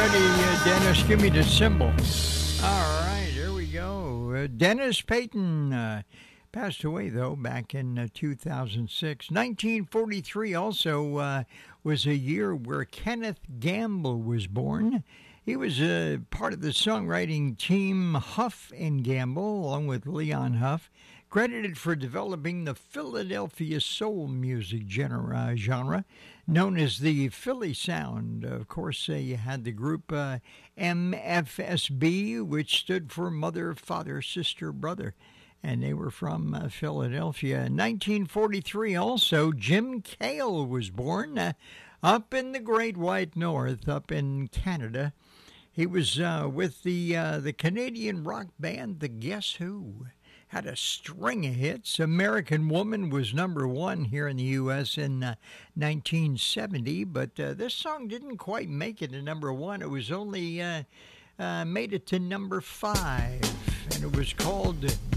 ready, Dennis? Give me the cymbal. All right, here we go. Dennis Payton passed away, though, back in 2006. 1943 also was a year where Kenneth Gamble was born. He was part of the songwriting team Huff and Gamble, along with Leon Huff, credited for developing the Philadelphia soul music genre known as the Philly Sound. Of course, you had the group MFSB, which stood for Mother, Father, Sister, Brother, and they were from Philadelphia. In 1943 also, Jim Cale was born up in the Great White North, up in Canada. He was with the Canadian rock band The Guess Who. Had a string of hits. American Woman was number one here in the U.S. in 1970, but this song didn't quite make it to number one. It was only made it to number 5, and it was called